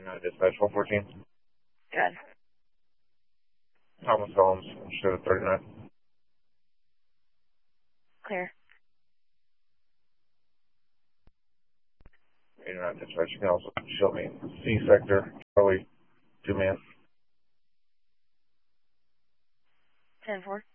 Dispatch 114. Good. Thomas Holmes, show 39. Clear. 89 Dispatch, you can also show me C sector, Charlie, 2-man. 10-4.